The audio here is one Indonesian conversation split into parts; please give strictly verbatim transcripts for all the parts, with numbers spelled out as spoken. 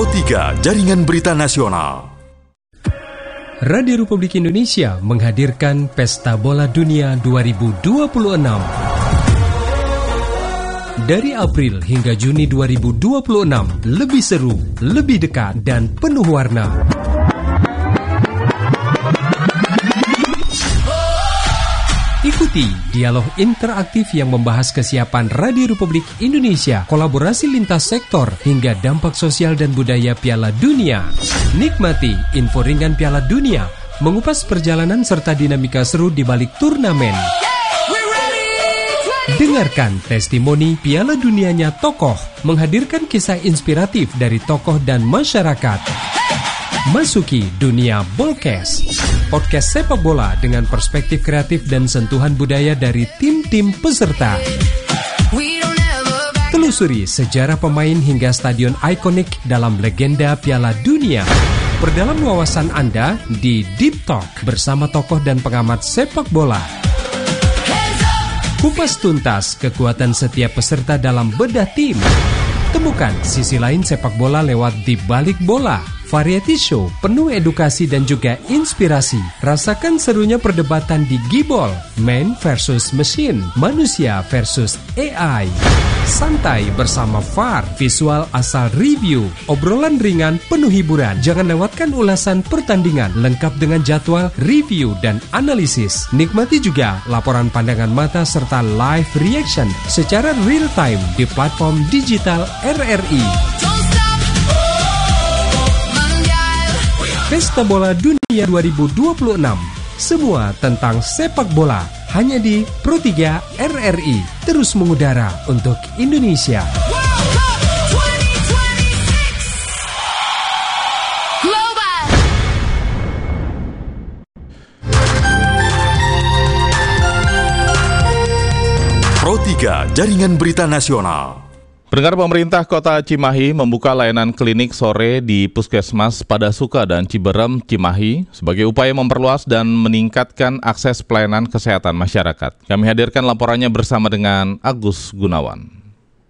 Pro tiga Jaringan Berita Nasional. Radio Republik Indonesia menghadirkan Pesta Bola Dunia dua ribu dua puluh enam. Dari April hingga Juni dua ribu dua puluh enam, lebih seru, lebih dekat, dan penuh warna. Ikuti dialog interaktif yang membahas kesiapan Radio Republik Indonesia, kolaborasi lintas sektor, hingga dampak sosial dan budaya Piala Dunia. Nikmati info ringan Piala Dunia, mengupas perjalanan serta dinamika seru di balik turnamen. Dengarkan testimoni Piala Dunianya tokoh, menghadirkan kisah inspiratif dari tokoh dan masyarakat. Masuki dunia Bolkes, podcast sepak bola dengan perspektif kreatif dan sentuhan budaya dari tim-tim peserta. Telusuri sejarah pemain hingga stadion ikonik dalam legenda Piala Dunia. Perdalam wawasan Anda di Deep Talk bersama tokoh dan pengamat sepak bola. Kupas tuntas kekuatan setiap peserta dalam bedah tim. Temukan sisi lain sepak bola lewat Di Balik Bola. Variety show penuh edukasi dan juga inspirasi. Rasakan serunya perdebatan di Gibol, man versus machine, manusia versus A I. Santai bersama V A R, visual asal review, obrolan ringan penuh hiburan. Jangan lewatkan ulasan pertandingan lengkap dengan jadwal, review, dan analisis. Nikmati juga laporan pandangan mata serta live reaction secara real time di platform digital R R I. Pesta Bola Dunia dua ribu dua puluh enam. Semua tentang sepak bola hanya di Pro tiga R R I. Terus mengudara untuk Indonesia. Pro tiga Jaringan Berita Nasional. Pendengar, pemerintah Kota Cimahi membuka layanan klinik sore di Puskesmas Padasuka dan Ciberem, Cimahi sebagai upaya memperluas dan meningkatkan akses pelayanan kesehatan masyarakat. Kami hadirkan laporannya bersama dengan Agus Gunawan.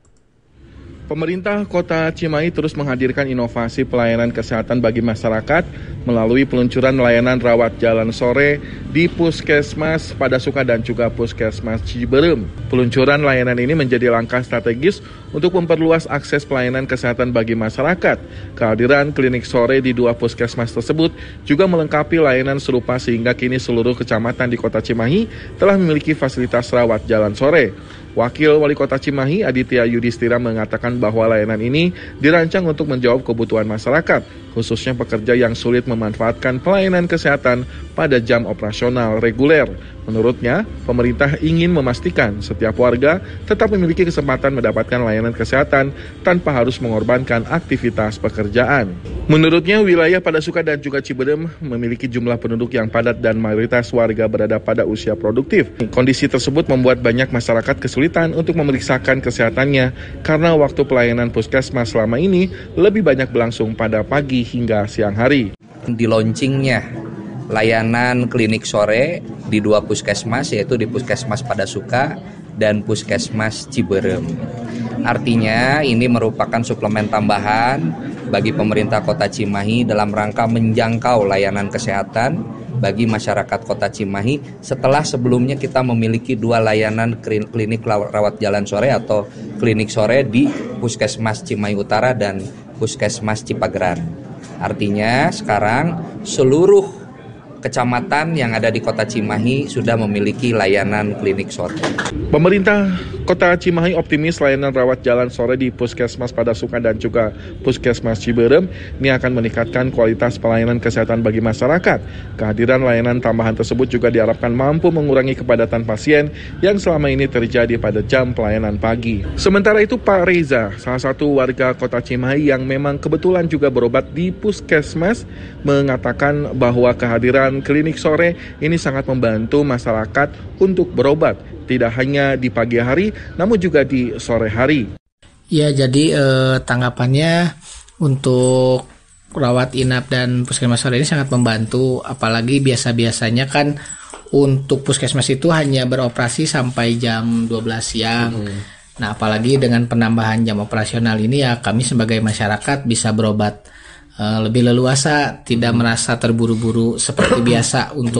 Pemerintah Kota Cimahi terus menghadirkan inovasi pelayanan kesehatan bagi masyarakat melalui peluncuran layanan rawat jalan sore di Puskesmas Padasuka dan juga Puskesmas Ciberem. Peluncuran layanan ini menjadi langkah strategis untuk memperluas akses pelayanan kesehatan bagi masyarakat. Kehadiran klinik sore di dua puskesmas tersebut juga melengkapi layanan serupa sehingga kini seluruh kecamatan di Kota Cimahi telah memiliki fasilitas rawat jalan sore. Wakil Wali Kota Cimahi, Aditya Yudhistira, mengatakan bahwa layanan ini dirancang untuk menjawab kebutuhan masyarakat, khususnya pekerja yang sulit memanfaatkan pelayanan kesehatan pada jam operasional reguler. Menurutnya, pemerintah ingin memastikan setiap warga tetap memiliki kesempatan mendapatkan layanan kesehatan tanpa harus mengorbankan aktivitas pekerjaan. Menurutnya, wilayah Padasuka dan juga Ciberem memiliki jumlah penduduk yang padat dan mayoritas warga berada pada usia produktif. Kondisi tersebut membuat banyak masyarakat kesulitan untuk memeriksakan kesehatannya karena waktu pelayanan puskesmas selama ini lebih banyak berlangsung pada pagi hingga siang hari. Di launchingnya layanan klinik sore di dua puskesmas, yaitu di Puskesmas Padasuka dan Puskesmas Ciberem. Artinya ini merupakan suplemen tambahan bagi pemerintah Kota Cimahi dalam rangka menjangkau layanan kesehatan bagi masyarakat Kota Cimahi setelah sebelumnya kita memiliki dua layanan klinik rawat jalan sore atau klinik sore di Puskesmas Cimahi Utara dan Puskesmas Cipageran. Artinya sekarang seluruh kecamatan yang ada di Kota Cimahi sudah memiliki layanan klinik sore. Pemerintah Kota Cimahi optimis layanan rawat jalan sore di Puskesmas Padasuka dan juga Puskesmas Ciberem ini akan meningkatkan kualitas pelayanan kesehatan bagi masyarakat. Kehadiran layanan tambahan tersebut juga diharapkan mampu mengurangi kepadatan pasien yang selama ini terjadi pada jam pelayanan pagi. Sementara itu, Pak Reza, salah satu warga Kota Cimahi yang memang kebetulan juga berobat di Puskesmas, mengatakan bahwa kehadiran klinik sore ini sangat membantu masyarakat untuk berobat, tidak hanya di pagi hari, namun juga di sore hari. Ya, jadi eh, tanggapannya untuk rawat inap dan puskesmas sore ini sangat membantu, apalagi biasa-biasanya kan untuk puskesmas itu hanya beroperasi sampai jam dua belas siang. Hmm. Nah, apalagi dengan penambahan jam operasional ini ya kami sebagai masyarakat bisa berobat uh, lebih leluasa, tidak merasa terburu-buru seperti biasa untuk